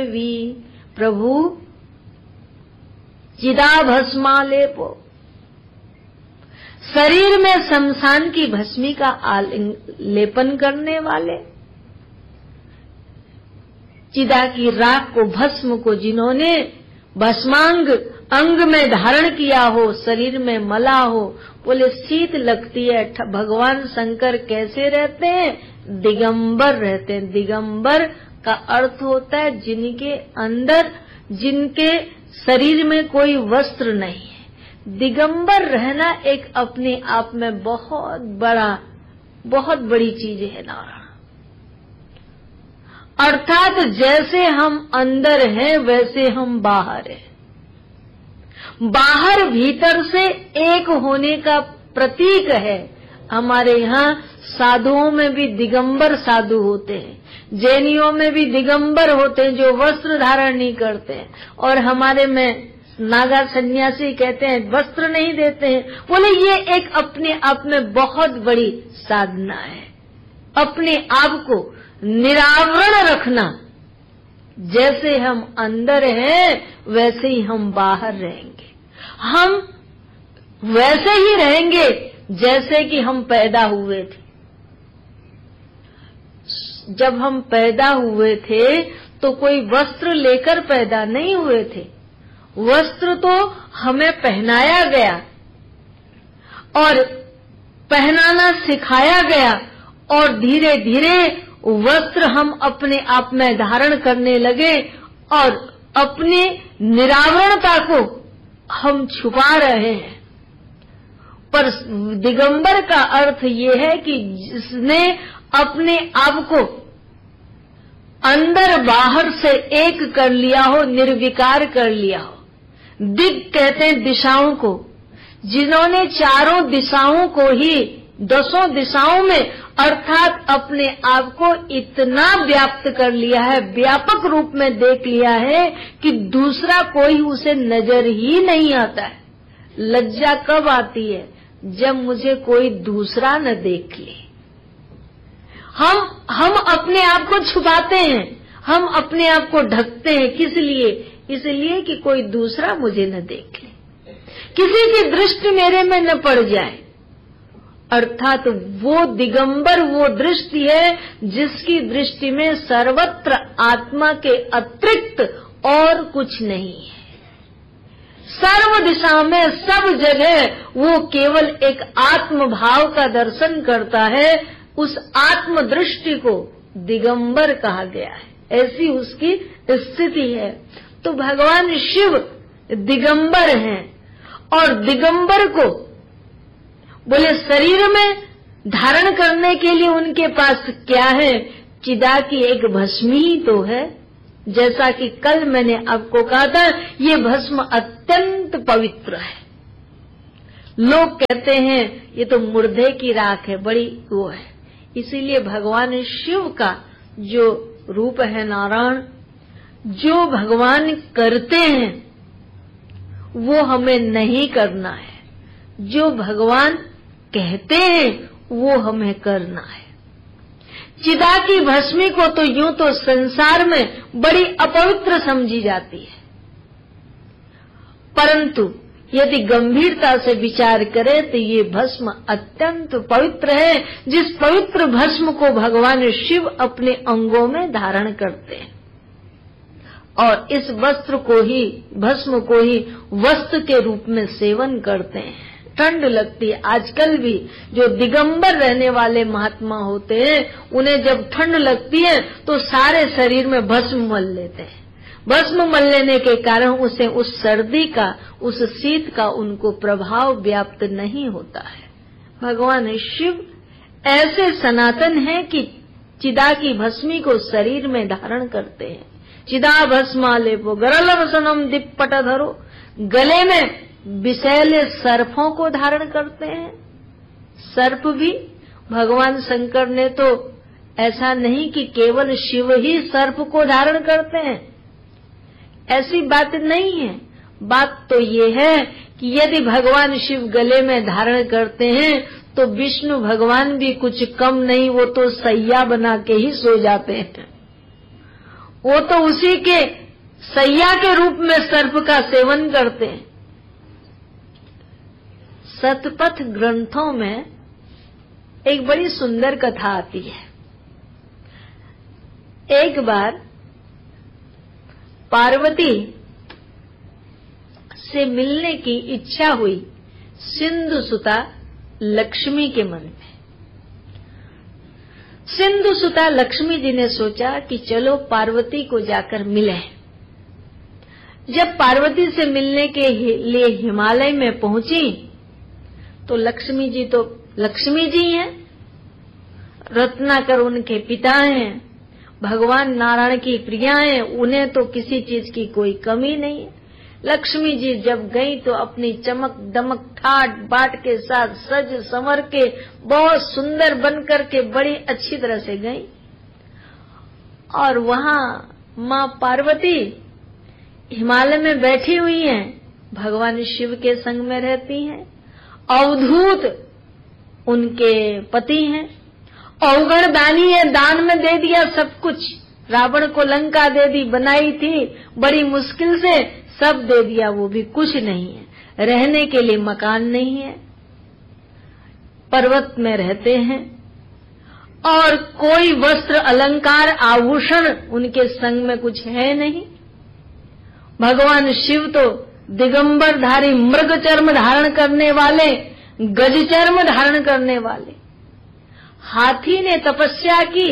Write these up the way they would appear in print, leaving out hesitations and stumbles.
We प्रभु चिदाभस्मालेपो, शरीर में शमशान की भस्मी का लेपन करने वाले, चिदा की राख को, भस्म को जिन्होंने भस्मांग अंग में धारण किया हो, शरीर में मला हो, बोले शीत लगती है। भगवान शंकर कैसे रहते हैं? दिगंबर रहते हैं। दिगंबर का अर्थ होता है जिनके अंदर, जिनके शरीर में कोई वस्त्र नहीं है। दिगंबर रहना एक अपने आप में बहुत बड़ी चीज है नारायण। अर्थात जैसे हम अंदर हैं वैसे हम बाहर हैं। बाहर भीतर से एक होने का प्रतीक है। हमारे यहाँ साधुओं में भी दिगंबर साधु होते हैं, जैनियों में भी दिगंबर होते हैं जो वस्त्र धारण नहीं करते हैं, और हमारे में नागा सन्यासी कहते हैं वस्त्र नहीं देते हैं। बोले ये एक अपने आप में बहुत बड़ी साधना है, अपने आप को निरावरण रखना। जैसे हम अंदर हैं वैसे ही हम बाहर रहेंगे। हम वैसे ही रहेंगे जैसे कि हम पैदा हुए थे। जब हम पैदा हुए थे तो कोई वस्त्र लेकर पैदा नहीं हुए थे। वस्त्र तो हमें पहनाया गया और पहनाना सिखाया गया, और धीरे धीरे वस्त्र हम अपने आप में धारण करने लगे और अपनी निरावरणता को हम छुपा रहे हैं। पर दिगंबर का अर्थ ये है कि जिसने अपने आप को अंदर बाहर से एक कर लिया हो, निर्विकार कर लिया हो। दिग कहते हैं दिशाओं को, जिन्होंने चारों दिशाओं को ही 10 दिशाओं में अर्थात अपने आप को इतना व्याप्त कर लिया है, व्यापक रूप में देख लिया है कि दूसरा कोई उसे नजर ही नहीं आता है। लज्जा कब आती है? जब मुझे कोई दूसरा न देख ले। हम अपने आप को छुपाते हैं, हम अपने आप को ढकते हैं। किस लिए? इसलिए कि कोई दूसरा मुझे न देख ले, किसी की दृष्टि मेरे में न पड़ जाए। अर्थात वो दिगंबर वो दृष्टि है जिसकी दृष्टि में सर्वत्र आत्मा के अतिरिक्त और कुछ नहीं है। सर्व दिशा में सब जगह वो केवल एक आत्म भाव का दर्शन करता है। उस आत्म दृष्टि को दिगंबर कहा गया है, ऐसी उसकी स्थिति है। तो भगवान शिव दिगंबर हैं, और दिगंबर को बोले शरीर में धारण करने के लिए उनके पास क्या है? चिदा की एक भस्मी ही तो है। जैसा कि कल मैंने आपको कहा था, ये भस्म अत्यंत पवित्र है। लोग कहते हैं ये तो मुर्दे की राख है, बड़ी वो है। इसीलिए भगवान शिव का जो रूप है नारायण, जो भगवान करते हैं वो हमें नहीं करना है, जो भगवान कहते हैं वो हमें करना है। चिदा की भस्मी को तो यूं तो संसार में बड़ी अपवित्र समझी जाती है, परंतु यदि गंभीरता से विचार करें तो ये भस्म अत्यंत पवित्र है। जिस पवित्र भस्म को भगवान शिव अपने अंगों में धारण करते हैं, और इस वस्त्र को ही, भस्म को ही वस्त्र के रूप में सेवन करते हैं। ठंड लगती है। आजकल भी जो दिगंबर रहने वाले महात्मा होते हैं, उन्हें जब ठंड लगती है तो सारे शरीर में भस्म मल लेते हैं। भस्म मल लेने के कारण उसे उस सर्दी का, उस शीत का उनको प्रभाव व्याप्त नहीं होता है। भगवान शिव ऐसे सनातन हैं कि चिदा की भस्मी को शरीर में धारण करते हैं। चिदा भस्मालेपो गरलवसनम दिप्पटधरो, गले में विषैले सर्पों को धारण करते हैं। सर्प भी भगवान शंकर ने तो ऐसा नहीं कि केवल शिव ही सर्प को धारण करते हैं, ऐसी बात नहीं है। बात तो ये है कि यदि भगवान शिव गले में धारण करते हैं तो विष्णु भगवान भी कुछ कम नहीं, वो तो सैया बना के ही सो जाते हैं। वो तो उसी के सैया के रूप में सर्प का सेवन करते हैं। सतपथ ग्रंथों में एक बड़ी सुंदर कथा आती है। एक बार पार्वती से मिलने की इच्छा हुई सिंधु सुता लक्ष्मी के मन में। सिंधु सुता लक्ष्मी जी ने सोचा कि चलो पार्वती को जाकर मिले। जब पार्वती से मिलने के लिए हिमालय में पहुंची तो लक्ष्मी जी तो लक्ष्मी जी हैं, रत्नाकर उनके पिता हैं, भगवान नारायण की प्रिया हैं, उन्हें तो किसी चीज की कोई कमी नहीं है। लक्ष्मी जी जब गई तो अपनी चमक दमक ठाट बाट के साथ सज संवर के बहुत सुंदर बनकर के बड़ी अच्छी तरह से गई। और वहां मां पार्वती हिमालय में बैठी हुई हैं, भगवान शिव के संग में रहती हैं। अवधूत उनके पति हैं, अवगण दानी है, दान में दे दिया सब कुछ। रावण को लंका दे दी, बनाई थी बड़ी मुश्किल से, सब दे दिया, वो भी कुछ नहीं है। रहने के लिए मकान नहीं है, पर्वत में रहते हैं और कोई वस्त्र अलंकार आभूषण उनके संग में कुछ है नहीं। भगवान शिव तो दिगंबरधारी मृग चर्म धारण करने वाले, गज चर्म धारण करने वाले। हाथी ने तपस्या की,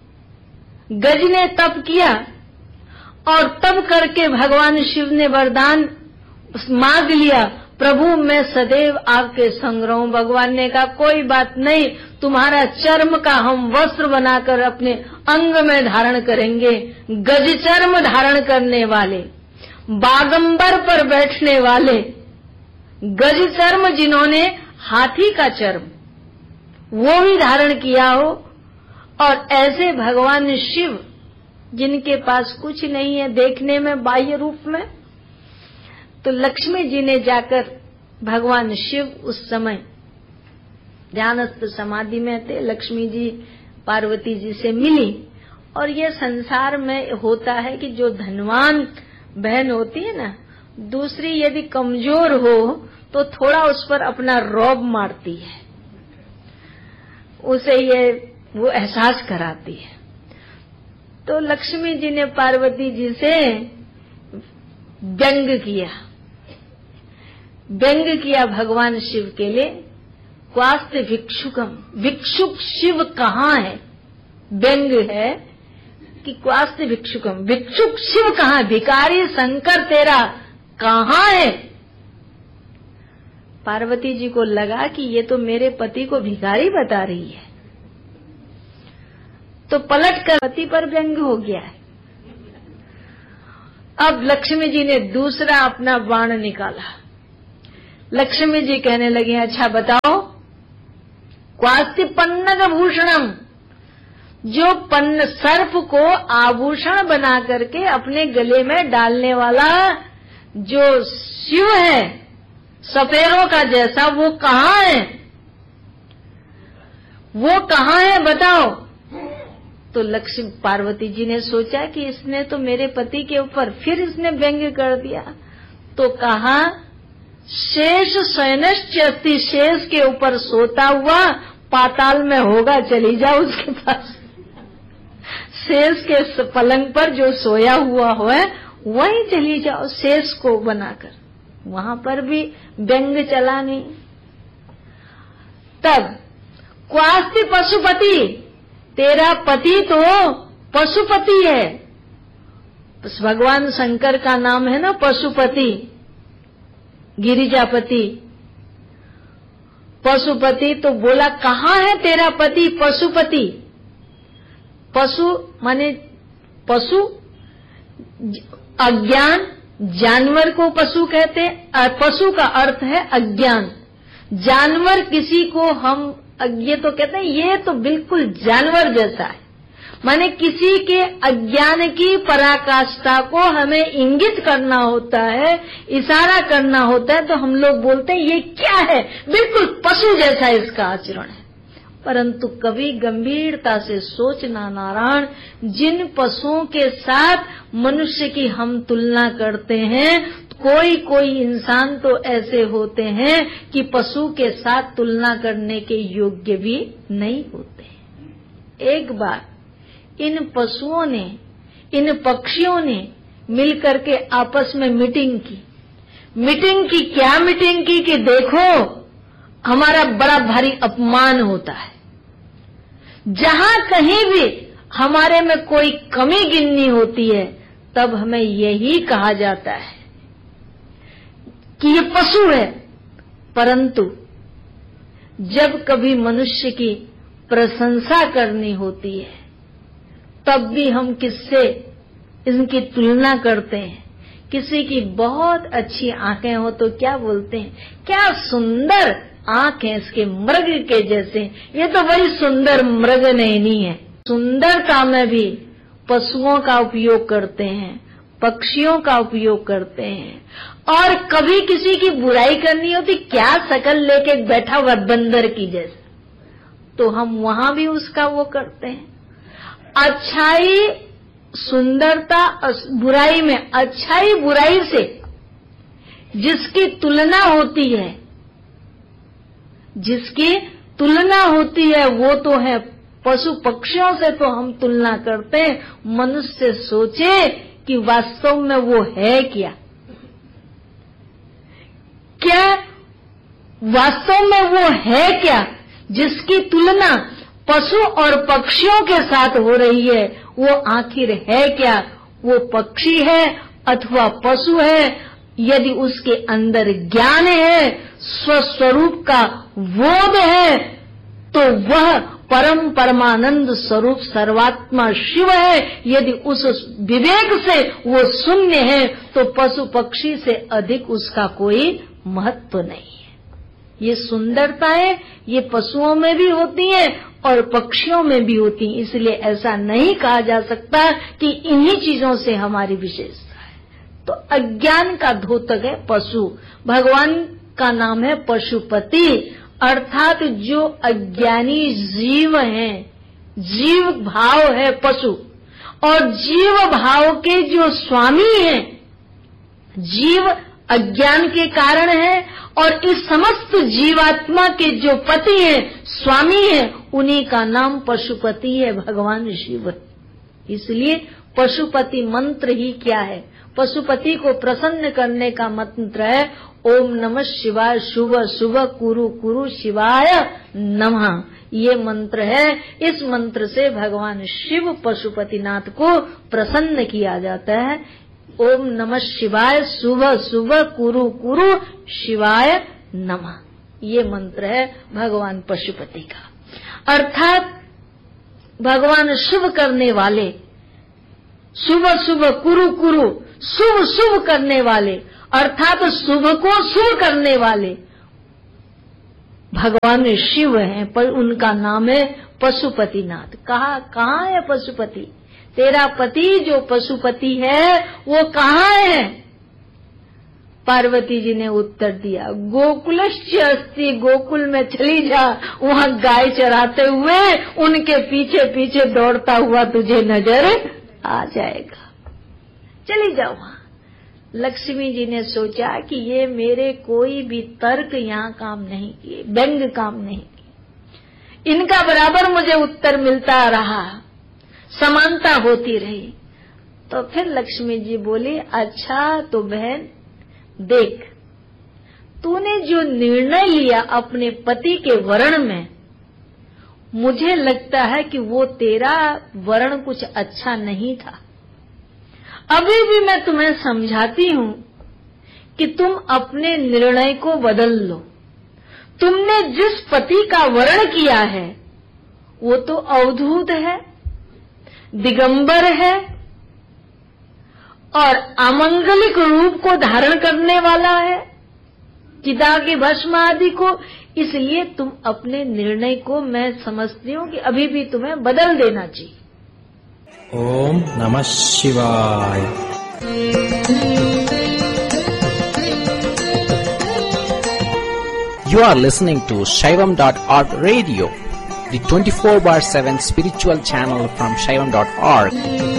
गज ने तप किया और तब करके भगवान शिव ने वरदान मांग लिया, प्रभु मैं सदैव आपके संग रहूं। भगवान ने कहा कोई बात नहीं, तुम्हारा चर्म का हम वस्त्र बनाकर अपने अंग में धारण करेंगे। गज चर्म धारण करने वाले, बागंबर पर बैठने वाले, गज चर्म जिन्होंने हाथी का चर्म वो भी धारण किया हो, और ऐसे भगवान शिव जिनके पास कुछ नहीं है देखने में बाह्य रूप में। तो लक्ष्मी जी ने जाकर, भगवान शिव उस समय ध्यानस्थ समाधि में थे, लक्ष्मी जी पार्वती जी से मिली। और ये संसार में होता है कि जो धनवान बहन होती है ना, दूसरी यदि कमजोर हो तो थोड़ा उस पर अपना रौब मारती है, उसे ये वो एहसास कराती है। तो लक्ष्मी जी ने पार्वती जी से व्यंग किया भगवान शिव के लिए। क्वास्ते भिक्षुकम, भिक्षुक शिव कहाँ है? व्यंग है कि क्वास्ते भिक्षुकम, भिक्षुक शिव कहाँ? भिखारी शंकर तेरा कहाँ है? पार्वती जी को लगा कि ये तो मेरे पति को भिखारी बता रही है, तो पलट कर पति पर व्यंग हो गया है। अब लक्ष्मी जी ने दूसरा अपना बाण निकाला। लक्ष्मी जी कहने लगी, अच्छा बताओ, क्वास्ति पन्नग भूषणम, जो पन्न सर्प को आभूषण बना करके अपने गले में डालने वाला जो शिव है सपेरों का जैसा, वो कहाँ है? वो कहाँ है बताओ। तो लक्ष्मी पार्वती जी ने सोचा कि इसने तो मेरे पति के ऊपर फिर इसने व्यंग कर दिया, तो कहा शेष शयनश्चस्ति, शेष के ऊपर सोता हुआ पाताल में होगा, चली जाओ उसके पास। शेष के पलंग पर जो सोया हुआ है वहीं चली जाओ, शेष को बनाकर। वहां पर भी व्यंग चला नहीं। तब क्वास्ति पशुपति, तेरा पति तो पशुपति है। भगवान शंकर का नाम है ना पशुपति, गिरिजापति। पशुपति तो बोला कहाँ है तेरा पति पशुपति? पशु माने पशु, अज्ञान, जानवर को पशु कहते हैं। पशु का अर्थ है अज्ञान। जानवर किसी को हम ये तो कहते हैं ये तो बिल्कुल जानवर जैसा है, माने किसी के अज्ञान की पराकाष्ठा को हमें इंगित करना होता है, इशारा करना होता है, तो हम लोग बोलते हैं ये क्या है, बिल्कुल पशु जैसा इसका आचरण है। परंतु कभी गंभीरता से सोचना नारायण, जिन पशुओं के साथ मनुष्य की हम तुलना करते हैं, कोई इंसान तो ऐसे होते हैं कि पशु के साथ तुलना करने के योग्य भी नहीं होते। एक बार इन पशुओं ने, इन पक्षियों ने मिलकर के आपस में मीटिंग की। क्या मीटिंग की कि देखो हमारा बड़ा भारी अपमान होता है, जहां कहीं भी हमारे में कोई कमी गिननी होती है तब हमें यही कहा जाता है कि ये पशु है। परंतु जब कभी मनुष्य की प्रशंसा करनी होती है तब भी हम किससे इनकी तुलना करते हैं। किसी की बहुत अच्छी आंखें हो तो क्या बोलते हैं, क्या सुंदर आंख है इसके, मृग के जैसे, ये तो बड़ी सुंदर मृग नयनी है। सुंदरता में भी पशुओं का उपयोग करते हैं, पक्षियों का उपयोग करते हैं। और कभी किसी की बुराई करनी होती, क्या शकल लेके बैठा हुआ बंदर की जैसे, तो हम वहां भी उसका वो करते हैं। अच्छाई सुंदरता, बुराई में अच्छाई बुराई से जिसकी तुलना होती है, जिसकी तुलना होती है वो तो है पशु पक्षियों से तो हम तुलना करते हैं। मनुष्य सोचे कि वास्तव में वो है क्या, वास्तव में वो है क्या जिसकी तुलना पशु और पक्षियों के साथ हो रही है। वो आखिर है क्या, वो पक्षी है अथवा पशु है। यदि उसके अंदर ज्ञान है, स्वस्वरूप का बोध है, तो वह परम परमानंद स्वरूप सर्वात्मा शिव है। यदि उस विवेक से वो शून्य है तो पशु पक्षी से अधिक उसका कोई महत्व नहीं है। ये सुंदरताएं ये पशुओं में भी होती हैं और पक्षियों में भी होती हैं। इसलिए ऐसा नहीं कहा जा सकता कि इन्हीं चीजों से हमारी विशेषता है। तो अज्ञान का द्योतक है पशु। भगवान का नाम है पशुपति, अर्थात जो अज्ञानी जीव हैं, जीव भाव है पशु, और जीव भाव के जो स्वामी हैं, जीव अज्ञान के कारण है और इस समस्त जीवात्मा के जो पति हैं, स्वामी हैं, उन्हीं का नाम पशुपति है, भगवान शिव। इसलिए पशुपति मंत्र ही क्या है, पशुपति को प्रसन्न करने का मंत्र है ओम नमः शिवाय, शुभ शुभ कुरु कुरु शिवाय नमः। ये मंत्र है। इस मंत्र से भगवान शिव पशुपतिनाथ को प्रसन्न किया जाता है। ओम नमः शिवाय, शुभ शुभ कुरु कुरु शिवाय नमः, ये मंत्र है भगवान पशुपति का। अर्थात भगवान शुभ करने वाले, शुभ शुभ कुरु कुरु, शुभ शुभ करने वाले, अर्थात शुभ को शुभ करने वाले भगवान शिव हैं, पर उनका नाम है पशुपतिनाथ। कहाँ है पशुपति? तेरा पति जो पशुपति है वो कहाँ है? पार्वती जी ने उत्तर दिया, गोकुलस्य अस्ति, गोकुल में चली जा, वहां गाय चराते हुए उनके पीछे पीछे दौड़ता हुआ तुझे नजर आ जाएगा, चली जाओ वहां। लक्ष्मी जी ने सोचा कि ये मेरे कोई भी तर्क यहाँ काम नहीं किए, व्यंग काम नहीं किए, इनका बराबर मुझे उत्तर मिलता रहा, समानता होती रही। तो फिर लक्ष्मी जी बोली, अच्छा तो बहन देख, तूने जो निर्णय लिया अपने पति के वर्ण में, मुझे लगता है कि वो तेरा वर्ण कुछ अच्छा नहीं था। अभी भी मैं तुम्हें समझाती हूं कि तुम अपने निर्णय को बदल लो। तुमने जिस पति का वर्ण किया है वो तो अवधूत है, दिगंबर है और अमंगलिक रूप को धारण करने वाला है, चिता के भस्म आदि को। इसलिए तुम अपने निर्णय को, मैं समझती हूँ कि अभी भी तुम्हें बदल देना चाहिए। ओम नमः शिवाय। You are listening to Shaivam.org radio, the 24/7 spiritual channel from Shaivam.org.